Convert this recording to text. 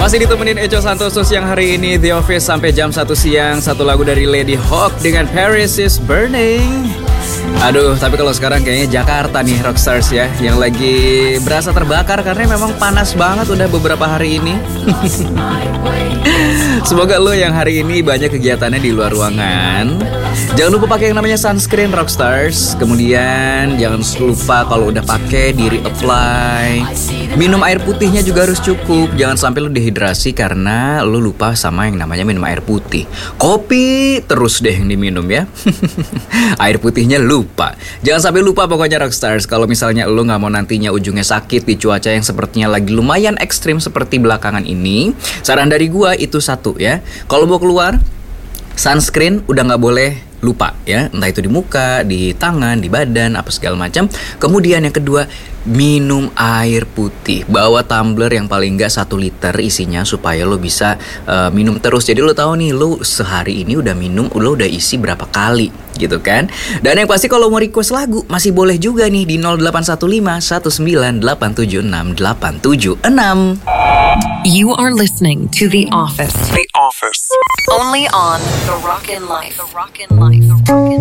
Masih ditemenin Eco Santoso siang hari ini The Office sampai jam 1 siang. Satu lagu dari Lady Hawk dengan Paris is Burning. Aduh, tapi kalau sekarang kayaknya Jakarta nih Rockstars ya, yang lagi berasa terbakar karena memang panas banget udah beberapa hari ini. Semoga lo yang hari ini banyak kegiatannya di luar ruangan. Jangan lupa pakai yang namanya sunscreen Rockstars. Kemudian jangan lupa kalau udah pakai di reapply. Minum air putihnya juga harus cukup. Jangan sampai lo dehidrasi karena lo lupa sama yang namanya minum air putih. Kopi terus deh yang diminum ya. Air putihnya lupa. Jangan sampai lupa pokoknya Rockstars. Kalau misalnya lo gak mau nantinya ujungnya sakit di cuaca yang sepertinya lagi lumayan ekstrim seperti belakangan ini, saran dari gua itu satu ya. Kalau mau keluar, sunscreen udah gak boleh lupa ya, entah itu di muka, di tangan, di badan, apa segala macam. Kemudian yang kedua, minum air putih. Bawa tumbler yang paling enggak 1 liter isinya supaya lo bisa minum terus. Jadi lo tahu nih, lo sehari ini udah minum, lo udah isi berapa kali gitu kan. Dan yang pasti kalau mau request lagu masih boleh juga nih di 0815 19876 876. You are listening to The Office. The Office. Only on The Rockin' Life. The Rockin' Life.